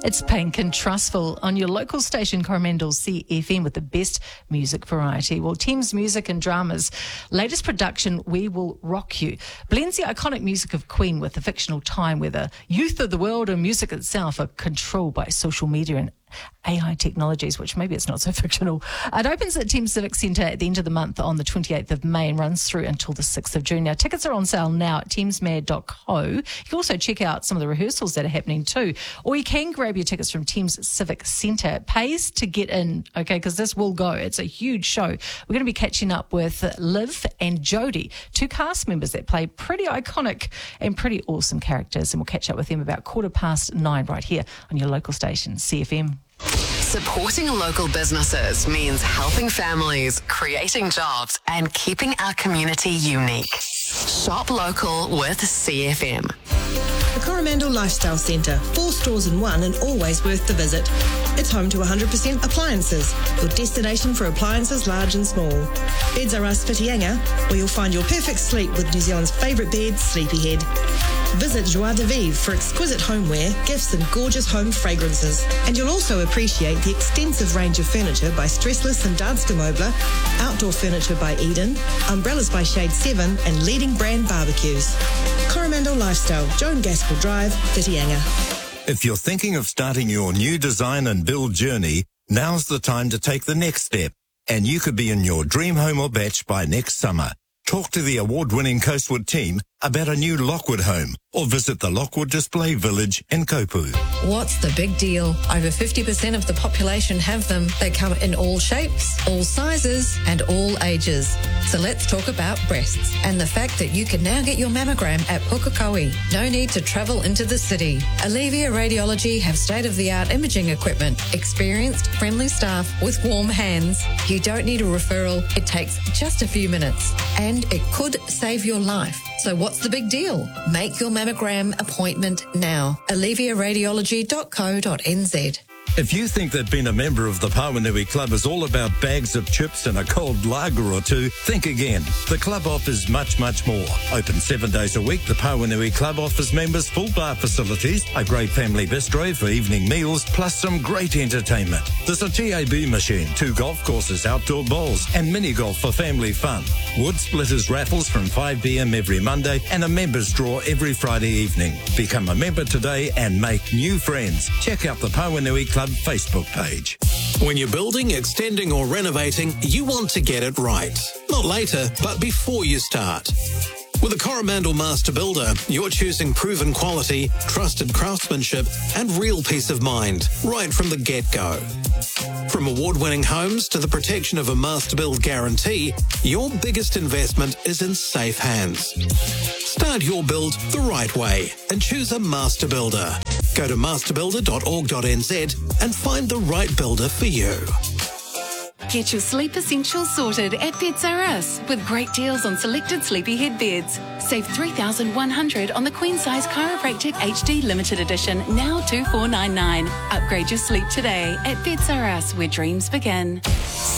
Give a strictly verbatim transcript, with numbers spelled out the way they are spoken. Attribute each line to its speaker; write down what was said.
Speaker 1: It's Pink and Trustful on your local station Coromandel C F M with the best music variety. Well, Thames Music and Drama's latest production, We Will Rock You, blends the iconic music of Queen with the fictional time where the youth of the world and music itself are controlled by social media and A I technologies, which maybe it's not so fictional. It opens at Thames Civic Centre at the end of the month on the twenty-eighth of May and runs through until the sixth of June. Now, tickets are on sale now at thames mad dot co. You can also check out some of the rehearsals that are happening too. Or you can grab your tickets from Thames Civic Centre. It pays to get in, okay, because this will go. It's a huge show. We're going to be catching up with Liv and Jodie, two cast members that play pretty iconic and pretty awesome characters. And we'll catch up with them about quarter past nine right here on your local station, C F M.
Speaker 2: Supporting local businesses means helping families, creating jobs, and keeping our community unique. Shop local with C F M.
Speaker 3: The Coromandel Lifestyle Centre, four stores in one and always worth the visit. It's home to one hundred percent appliances, your destination for appliances large and small. Beds R Us Whitianga, where you'll find your perfect sleep with New Zealand's favourite bed, Sleepyhead. Visit Joie de Vivre for exquisite homeware, gifts and gorgeous home fragrances. And you'll also appreciate the extensive range of furniture by Stressless and Danske Möbler, outdoor furniture by Eden, umbrellas by Shade seven and leading brand barbecues. Coromandel Lifestyle, Joan Gaskell Drive, Whitianga.
Speaker 4: If you're thinking of starting your new design and build journey, now's the time to take the next step. And you could be in your dream home or batch by next summer. Talk to the award-winning Coastwood team about a new Lockwood home or visit the Lockwood Display Village in Kopu.
Speaker 5: What's the big deal? Over fifty percent of the population have them. They come in all shapes, all sizes and all ages. So let's talk about breasts and the fact that you can now get your mammogram at Pukekohe. No need to travel into the city. Alivia Radiology have state-of-the-art imaging equipment, experienced, friendly staff with warm hands. You don't need a referral. It takes just a few minutes and it could save your life. So what's the big deal? Make your mammogram appointment now. alivia radiology dot co dot n z.
Speaker 4: If you think that being a member of the Pawanui Club is all about bags of chips and a cold lager or two, think again. The club offers much, much more. Open seven days a week, the Pawanui Club offers members full bar facilities, a great family bistro for evening meals, plus some great entertainment. There's a T A B machine, two golf courses, outdoor bowls, and mini golf for family fun. Wood splitters raffles from five p m every Monday and a members draw every Friday evening. Become a member today and make new friends. Check out the Pawanui Club Facebook page.
Speaker 6: When you're building, extending or renovating, you want to get it right. Not later, but before you start. With a Coromandel Master Builder, you're choosing proven quality, trusted craftsmanship and real peace of mind right from the get-go. From award-winning homes to the protection of a Master Build guarantee, your biggest investment is in safe hands. Start your build the right way and choose a Master Builder. Go to master builder dot org dot n z and find the right builder for you.
Speaker 7: Get your sleep essentials sorted at Beds R Us with great deals on selected Sleepyhead beds. Save three thousand one hundred dollars on the Queen Size Chiropractic H D Limited Edition, now two thousand four hundred ninety-nine dollars. Upgrade your sleep today at Beds R Us, where dreams begin.